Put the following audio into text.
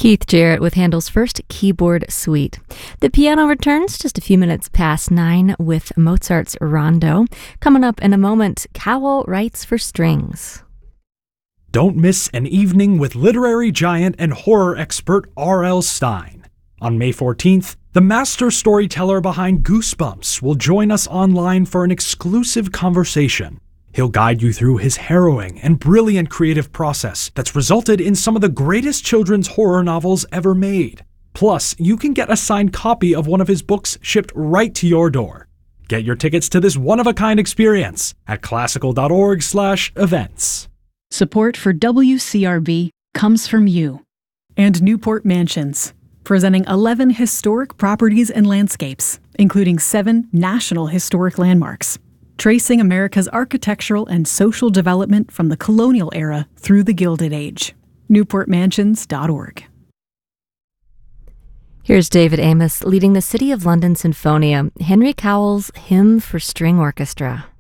Keith Jarrett with Handel's first keyboard suite. The piano returns just a few minutes past 9 with Mozart's Rondo. Coming up in a moment, Cowell writes for strings. Don't miss an evening with literary giant and horror expert R.L. Stine. On May 14th, the master storyteller behind Goosebumps will join us online for an exclusive conversation. He'll guide you through his harrowing and brilliant creative process that's resulted in some of the greatest children's horror novels ever made. Plus, you can get a signed copy of one of his books shipped right to your door. Get your tickets to this one-of-a-kind experience at classical.org/events. Support for WCRB comes from you and Newport Mansions, presenting 11 historic properties and landscapes, including 7 national historic landmarks, tracing America's architectural and social development from the colonial era through the Gilded Age. NewportMansions.org. Here's David Amos leading the City of London Sinfonia, Henry Cowell's Hymn for String Orchestra.